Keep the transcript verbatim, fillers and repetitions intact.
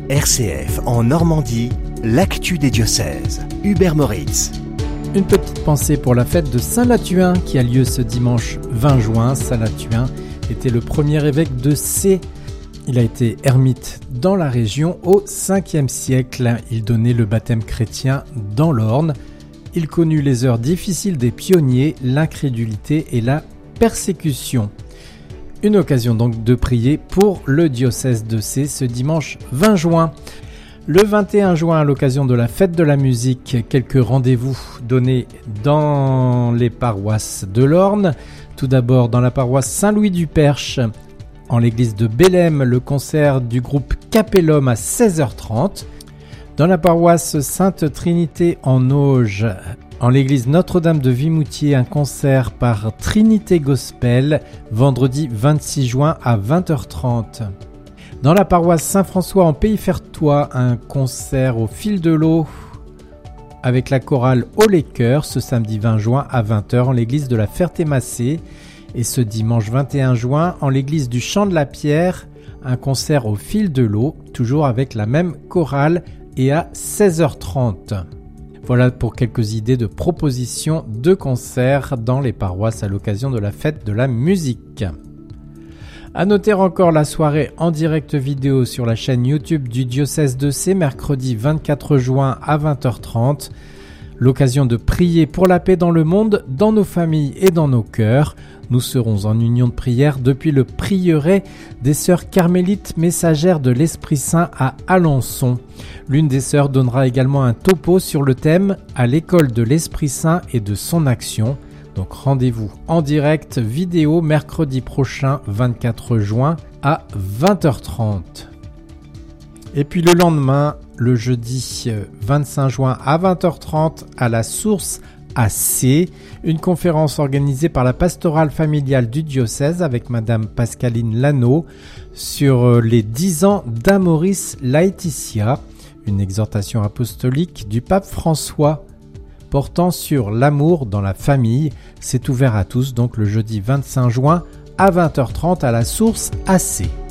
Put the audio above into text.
R C F en Normandie, l'actu des diocèses. Hubert Moritz. Une petite pensée pour la fête de Saint-Lathuin qui a lieu ce dimanche vingt juin. Saint-Lathuin était le premier évêque de Sées. Il a été ermite dans la région au cinquième siècle. Il donnait le baptême chrétien dans l'Orne. Il connut les heures difficiles des pionniers, l'incrédulité et la persécution. Une occasion donc de prier pour le diocèse de Sées ce dimanche vingt juin. Le vingt et un juin, à l'occasion de la fête de la musique, quelques rendez-vous donnés dans les paroisses de l'Orne. Tout d'abord dans la paroisse Saint-Louis-du-Perche, en l'église de Bélem, le concert du groupe Capellum à seize heures trente. Dans la paroisse Sainte-Trinité en Auge, en l'église Notre-Dame de Vimoutier, un concert par Trinité Gospel, vendredi vingt-six juin à vingt heures trente. Dans la paroisse Saint-François en Pays Fertois, un concert au fil de l'eau avec la chorale Haut les Cœurs ce samedi vingt juin à vingt heures en l'église de la Ferté-Massé. Et ce dimanche vingt et un juin, en l'église du Champ de la Pierre, un concert au fil de l'eau, toujours avec la même chorale et à seize heures trente. Voilà pour quelques idées de propositions de concerts dans les paroisses à l'occasion de la fête de la musique. À noter encore la soirée en direct vidéo sur la chaîne YouTube du diocèse de Sées, mercredi vingt-quatre juin à vingt heures trente. L'occasion de prier pour la paix dans le monde, dans nos familles et dans nos cœurs. Nous serons en union de prière depuis le prieuré des sœurs carmélites messagères de l'Esprit Saint à Alençon. L'une des sœurs donnera également un topo sur le thème « À l'école de l'Esprit Saint et de son action ». Donc rendez-vous en direct vidéo mercredi prochain vingt-quatre juin à vingt heures trente. Et puis le lendemain, le jeudi vingt-cinq juin à vingt heures trente à la Source à Sées, une conférence organisée par la pastorale familiale du diocèse avec Madame Pascaline Lano sur les dix ans d'Amoris Laetitia, une exhortation apostolique du pape François portant sur l'amour dans la famille. C'est ouvert à tous donc le jeudi vingt-cinq juin à vingt heures trente à la Source à Sées.